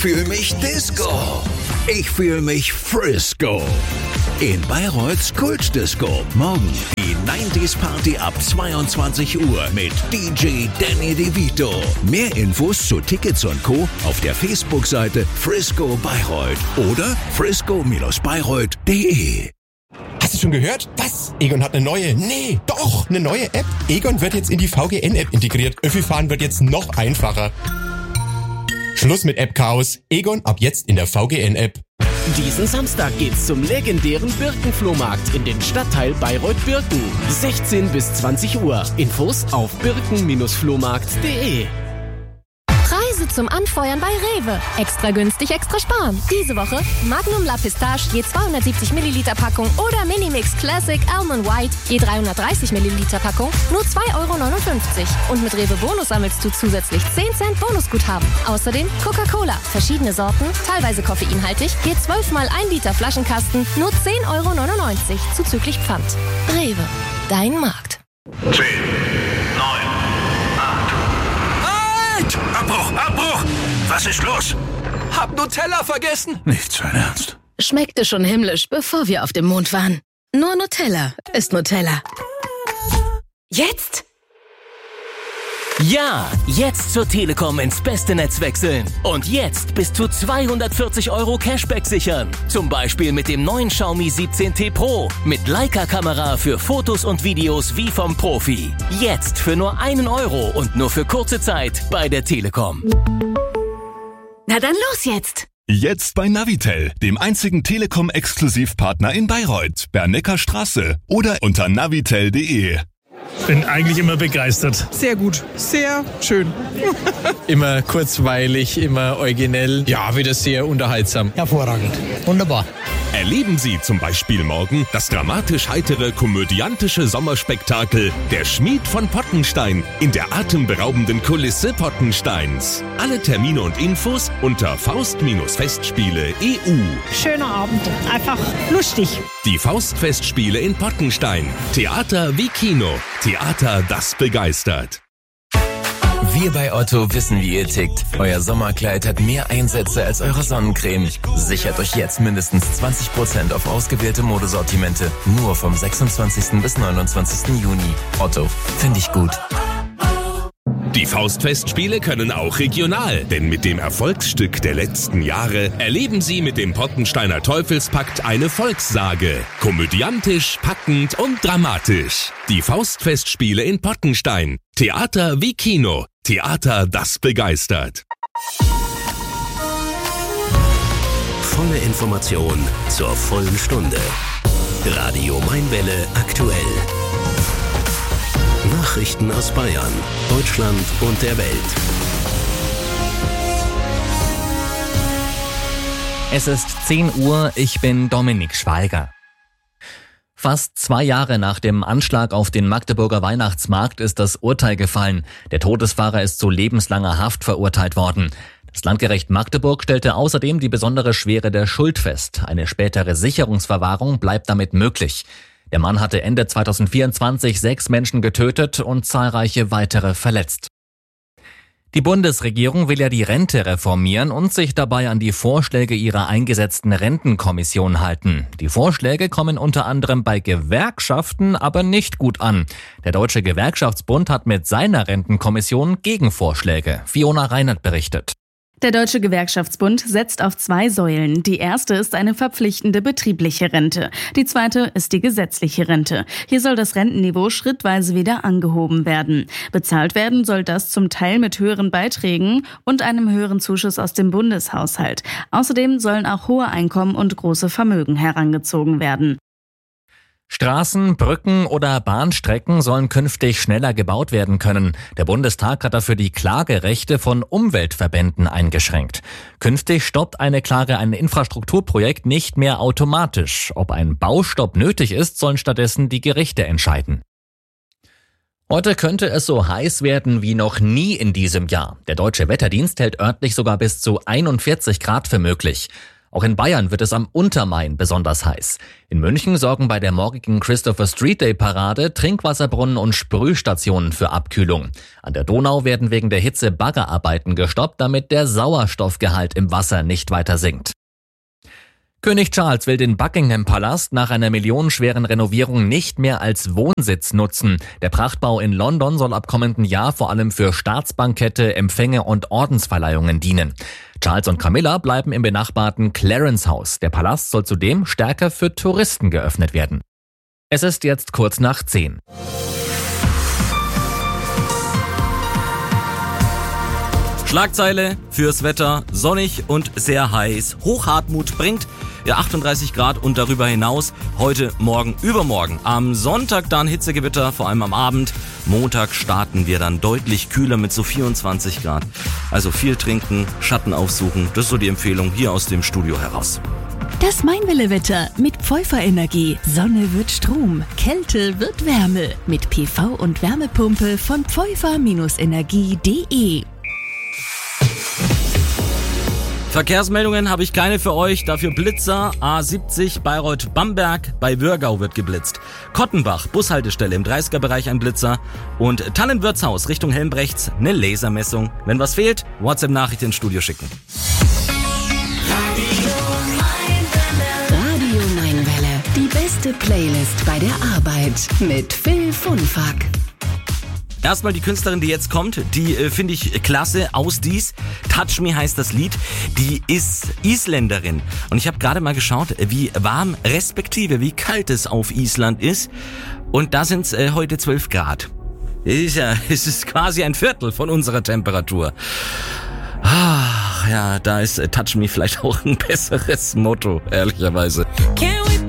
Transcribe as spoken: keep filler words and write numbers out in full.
fühle mich Disco. Ich fühle mich Frisco. In Bayreuths Kultdisco. Morgen die neunziger Party ab zweiundzwanzig Uhr mit D J Danny DeVito. Mehr Infos zu Tickets und Co. auf der Facebook-Seite Frisco Bayreuth oder frisco Bayreuth punkt de. Hast du schon gehört? Was? Egon hat eine neue, nee, doch, eine neue App. Egon wird jetzt in die V G N-App integriert. Öffi-Fahren wird jetzt noch einfacher. Schluss mit App-Chaos. Egon ab jetzt in der V G N-App. Diesen Samstag geht's zum legendären Birkenflohmarkt in den Stadtteil Bayreuth-Birken. sechzehn bis zwanzig Uhr. Infos auf birken Bindestrich flohmarkt punkt de. Preise zum Anfeuern bei Rewe. Extra günstig, extra sparen. Diese Woche Magnum La Pistache je zweihundertsiebzig Milliliter Packung oder Minimix Classic Almond White je dreihundertdreißig Milliliter Packung nur zwei Euro neunundfünfzig. Und mit Rewe Bonus sammelst du zusätzlich zehn Cent Bonusguthaben. Außerdem Coca-Cola, verschiedene Sorten, teilweise koffeinhaltig, je zwölf mal ein Liter Flaschenkasten nur zehn Euro neunundneunzig zuzüglich Pfand. Rewe, dein Markt. zehn, neun, acht. Halt! Abbruch, Abbruch! Was ist los? Hab Nutella vergessen. Nicht sein Ernst. Schmeckte schon himmlisch, bevor wir auf dem Mond waren. Nur Nutella ist Nutella. Jetzt? Ja, jetzt zur Telekom ins beste Netz wechseln. Und jetzt bis zu zweihundertvierzig Euro Cashback sichern. Zum Beispiel mit dem neuen Xiaomi siebzehn T Pro. Mit Leica-Kamera für Fotos und Videos wie vom Profi. Jetzt für nur einen Euro und nur für kurze Zeit bei der Telekom. Na dann los jetzt! Jetzt bei Navitel, dem einzigen Telekom-Exklusivpartner in Bayreuth, Bernecker Straße oder unter navitel punkt de. Bin eigentlich immer begeistert. Sehr gut. Sehr schön. Immer kurzweilig, immer originell. Ja, wieder sehr unterhaltsam. Hervorragend. Wunderbar. Erleben Sie zum Beispiel morgen das dramatisch heitere, komödiantische Sommerspektakel Der Schmied von Pottenstein in der atemberaubenden Kulisse Pottensteins. Alle Termine und Infos unter Faust-Festspiele Punkt E U. Schöner Abend. Einfach lustig. Die Faustfestspiele in Pottenstein. Theater wie Kino. Theater, das begeistert. Wir bei Otto wissen, wie ihr tickt. Euer Sommerkleid hat mehr Einsätze als eure Sonnencreme. Sichert euch jetzt mindestens zwanzig Prozent auf ausgewählte Modesortimente. Nur vom sechsundzwanzigsten bis neunundzwanzigsten Juni. Otto, finde ich gut. Die Faustfestspiele können auch regional, denn mit dem Erfolgsstück der letzten Jahre erleben Sie mit dem Pottensteiner Teufelspakt eine Volkssage. Komödiantisch, packend und dramatisch. Die Faustfestspiele in Pottenstein. Theater wie Kino. Theater, das begeistert. Volle Information zur vollen Stunde. Radio Mainwelle aktuell. Nachrichten aus Bayern, Deutschland und der Welt. Es ist zehn Uhr, ich bin Dominik Schweiger. Fast zwei Jahre nach dem Anschlag auf den Magdeburger Weihnachtsmarkt ist das Urteil gefallen. Der Todesfahrer ist zu lebenslanger Haft verurteilt worden. Das Landgericht Magdeburg stellte außerdem die besondere Schwere der Schuld fest. Eine spätere Sicherungsverwahrung bleibt damit möglich. Der Mann hatte Ende zweitausendvierundzwanzig sechs Menschen getötet und zahlreiche weitere verletzt. Die Bundesregierung will ja die Rente reformieren und sich dabei an die Vorschläge ihrer eingesetzten Rentenkommission halten. Die Vorschläge kommen unter anderem bei Gewerkschaften aber nicht gut an. Der Deutsche Gewerkschaftsbund hat mit seiner Rentenkommission Gegenvorschläge. Fiona Reinert berichtet. Der Deutsche Gewerkschaftsbund setzt auf zwei Säulen. Die erste ist eine verpflichtende betriebliche Rente. Die zweite ist die gesetzliche Rente. Hier soll das Rentenniveau schrittweise wieder angehoben werden. Bezahlt werden soll das zum Teil mit höheren Beiträgen und einem höheren Zuschuss aus dem Bundeshaushalt. Außerdem sollen auch hohe Einkommen und große Vermögen herangezogen werden. Straßen, Brücken oder Bahnstrecken sollen künftig schneller gebaut werden können. Der Bundestag hat dafür die Klagerechte von Umweltverbänden eingeschränkt. Künftig stoppt eine Klage ein Infrastrukturprojekt nicht mehr automatisch. Ob ein Baustopp nötig ist, sollen stattdessen die Gerichte entscheiden. Heute könnte es so heiß werden wie noch nie in diesem Jahr. Der Deutsche Wetterdienst hält örtlich sogar bis zu einundvierzig Grad für möglich. Auch in Bayern wird es am Untermain besonders heiß. In München sorgen bei der morgigen Christopher Street Day Parade Trinkwasserbrunnen und Sprühstationen für Abkühlung. An der Donau werden wegen der Hitze Baggerarbeiten gestoppt, damit der Sauerstoffgehalt im Wasser nicht weiter sinkt. König Charles will den Buckingham Palast nach einer millionenschweren Renovierung nicht mehr als Wohnsitz nutzen. Der Prachtbau in London soll ab kommenden Jahr vor allem für Staatsbankette, Empfänge und Ordensverleihungen dienen. Charles und Camilla bleiben im benachbarten Clarence House. Der Palast soll zudem stärker für Touristen geöffnet werden. Es ist jetzt kurz nach zehn. Schlagzeile fürs Wetter, sonnig und sehr heiß. Hochhartmut bringt ja achtunddreißig Grad und darüber hinaus heute, morgen, übermorgen. Am Sonntag dann Hitzegewitter, vor allem am Abend. Montag starten wir dann deutlich kühler mit so vierundzwanzig Grad. Also viel trinken, Schatten aufsuchen, das ist so die Empfehlung hier aus dem Studio heraus. Das Mainwelle-Wetter mit Pfeuffer-Energie. Sonne wird Strom, Kälte wird Wärme. Mit P V und Wärmepumpe von pfeuffer Energie punkt de. Verkehrsmeldungen habe ich keine für euch, dafür Blitzer. A siebzig Bayreuth-Bamberg, bei Würgau wird geblitzt. Kottenbach, Bushaltestelle im dreißiger-Bereich ein Blitzer. Und Tannenwirtshaus Richtung Helmbrechts, eine Lasermessung. Wenn was fehlt, WhatsApp-Nachricht ins Studio schicken. Radio Mainwelle, die beste Playlist bei der Arbeit mit Phil Funfack. Erstmal die Künstlerin, die jetzt kommt, die äh, finde ich klasse, aus dies. Touch Me heißt das Lied. Die ist Isländerin. Und ich habe gerade mal geschaut, wie warm respektive wie kalt es auf Island ist. Und da sind es äh, heute zwölf Grad. Ist ja, es ist quasi ein Viertel von unserer Temperatur. Ach ja, da ist äh, Touch Me vielleicht auch ein besseres Motto, ehrlicherweise. Can't